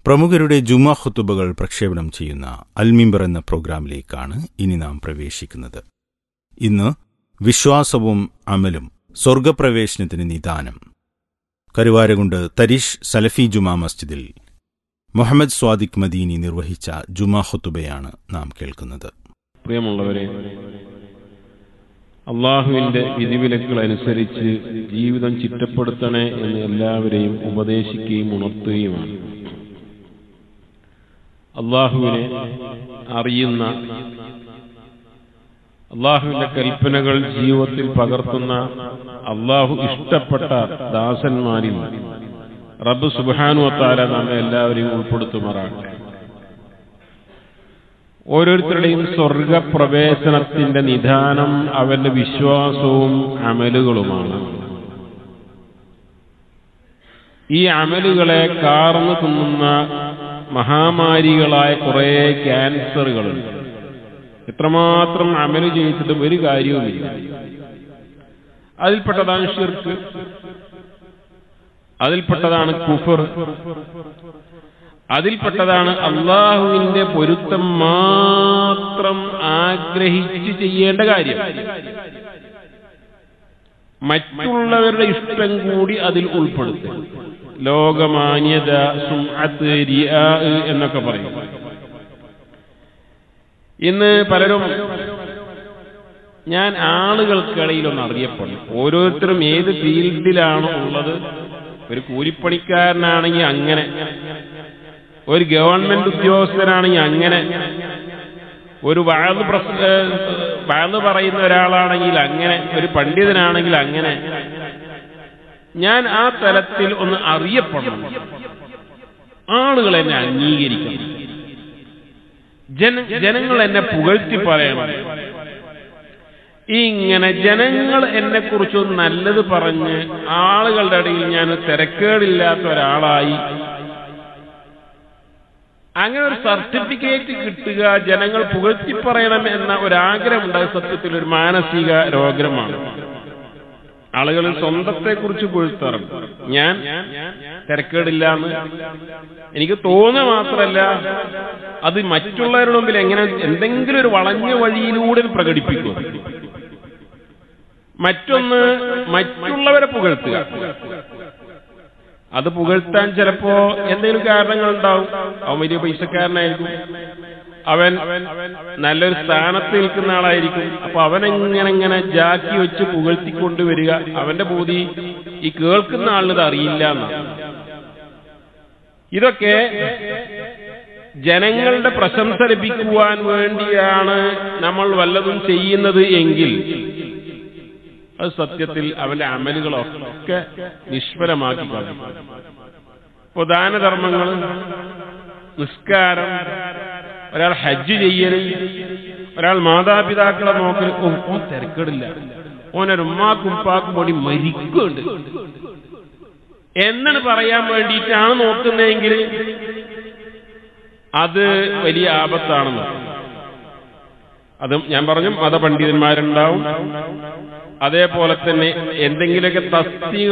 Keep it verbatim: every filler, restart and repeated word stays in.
പ്രമുഖരുടെ ജുമാ ഖുതുബകൾ പ്രക്ഷേപണം ചെയ്യുന്ന അൽമിംബർ എന്ന പ്രോഗ്രാമിലേക്കാണ് ഇനി നാം പ്രവേശിക്കുന്നത്. ഇന്ന് വിശ്വാസവും അമലും സ്വർഗപ്രവേശനത്തിന് നിദാനം. കരുവാരകുണ്ട് തരീഷ് സലഫി ജുമാ മസ്ജിദിൽ മുഹമ്മദ് സ്വാദിഖ് മദീനി നിർവഹിച്ച ജുമാ ഖുതുബയാണ് നാം കേൾക്കുന്നത്. പ്രിയമുള്ളവരെ, അള്ളാഹുവിന്റെ വിധിവിലക്കുകൾ അനുസരിച്ച് ജീവിതം ചിട്ടപ്പെടുത്തണേ എന്ന് എല്ലാവരെയും ഉപദേശിക്കുകയും ഉണർത്തുകയുമാണ്. അള്ളാഹുവിനെ അറിയുന്ന, അള്ളാഹുവിന്റെ കൽപ്പനകൾ ജീവിതത്തിൽ പകർത്തുന്ന, അള്ളാഹു ഇഷ്ടപ്പെട്ട ദാസന്മാരിൽ റബ്ബ് സുബ്ഹാനഹു വ തആല നമ്മെ എല്ലാവരെയും ഉൾപ്പെടുത്തുമാറാകട്ടെ. ഓരോരുത്തരുടെയും സ്വർഗപ്രവേശനത്തിന്റെ നിദാനം അവന്റെ വിശ്വാസവും അമലുകളുമാണ്. ഈ അമലുകളെ കാർന്നു തിന്നുന്ന മഹാമാരികളായ കുറെ ക്യാൻസറുകളുണ്ട്. എത്രമാത്രം അമല് ചെയ്തിട്ടും ഒരു കാര്യവുമില്ല. അതിൽപ്പെട്ടതാണ് ശിർക്ക്, അതിൽപ്പെട്ടതാണ് കുഫർ, അതിൽപ്പെട്ടതാണ് അള്ളാഹുവിന്റെ പൊരുത്തം മാത്രം ആഗ്രഹിച്ച് ചെയ്യേണ്ട കാര്യം. മറ്റുള്ളവരുടെ ഇഷ്ടം കൂടി അതിൽ ഉൾപ്പെടുത്തും. ലോകമാന്യത, സുംഅത്ത്, റിയാ എന്നൊക്കെ പറയും. ഇന്ന് പലരും ഞാൻ ആളുകൾക്കിടയിലൊന്ന് അറിയപ്പെടും. ഓരോരുത്തരും ഏത് ഫീൽഡിലാണ് ഉള്ളത്. ഒരു കൂലിപ്പണിക്കാരനാണെങ്കിൽ അങ്ങനെ, ഒരു ഗവൺമെന്റ് ഉദ്യോഗസ്ഥനാണെങ്കിൽ അങ്ങനെ, ഒരു വാഴ് വാഴ് പറയുന്ന ഒരാളാണെങ്കിൽ അങ്ങനെ, ഒരു പണ്ഡിതനാണെങ്കിൽ അങ്ങനെ. ഞാൻ ആ തലത്തിൽ ഒന്ന് അറിയപ്പെടണം, ആളുകൾ എന്നെ അംഗീകരിക്കണം, ജന ജനങ്ങൾ എന്നെ പുകഴ്ത്തി പറയണം. ഇങ്ങനെ ജനങ്ങൾ എന്നെ കുറിച്ച് നല്ലത് പറഞ്ഞ് ആളുകളുടെ ഇടയിൽ ഞാൻ തിരക്കേടില്ലാത്ത ഒരാളായി, അങ്ങനെ ഒരു സർട്ടിഫിക്കറ്റ് കിട്ടുക, ജനങ്ങൾ പുകഴ്ത്തി പറയണം എന്ന ഒരാഗ്രഹം ഉണ്ടായ സത്യത്തിൽ ഒരു മാനസിക രോഗമാണ്. ആളുകൾ സ്വന്തത്തെ കുറിച്ച് പുകഴ്ത്താറുണ്ട്. ഞാൻ തിരക്കേടില്ലാന്ന് എനിക്ക് തോന്നുക മാത്രമല്ല, അത് മറ്റുള്ളവരുടെ മുമ്പിൽ എങ്ങനെ എന്തെങ്കിലും ഒരു വളഞ്ഞ വഴിയിലൂടെ പ്രകടിപ്പിക്കും. മറ്റൊന്ന്, മറ്റുള്ളവരെ പുകഴ്ത്തുക. അത് പുകഴ്ത്താൻ ചിലപ്പോ എന്തെങ്കിലും കാരണങ്ങൾ ഉണ്ടാവും. അവൻ വലിയ പൈസക്കാരനായിരിക്കും, അവൻ നല്ലൊരു സ്ഥാനത്ത് നിൽക്കുന്ന ആളായിരിക്കും. അപ്പൊ അവനെങ്ങനെ ഇങ്ങനെ ജാക്കി വെച്ച് പുകഴ്ത്തിക്കൊണ്ടുവരിക. അവന്റെ ബോധി ഈ കേൾക്കുന്ന ആളിനത് അറിയില്ല എന്നാണ്. ഇതൊക്കെ ജനങ്ങളുടെ പ്രശംസ ലഭിക്കുവാൻ വേണ്ടിയാണ് നമ്മൾ വല്ലതും ചെയ്യുന്നത് എങ്കിൽ അത് സത്യത്തിൽ അവന്റെ അമലുകളൊക്കെ നിഷ്ഫലമാക്കി കളയും. ഇപ്പൊ ദാനധർമ്മങ്ങൾ, നിസ്കാരം, ഒരാൾ ഹജ്ജ് ചെയ്യല്, ഒരാൾ മാതാപിതാക്കളെ നോക്കൽ, ഓ തിരക്കേടില്ല, ഓനൊരു ഉമ്മാക്കും ഉപ്പാക്കും കൂടി മരിക്കുന്നുണ്ട് എന്നാണ് പറയാൻ വേണ്ടിയിട്ടാണ് നോക്കുന്നതെങ്കിൽ അത് വലിയ ആപത്താണെന്ന്. അതും ഞാൻ പറഞ്ഞു, മതപണ്ഡിതന്മാരുണ്ടാവും. അതേപോലെ തന്നെ എന്തെങ്കിലുമൊക്കെ തസ്തിക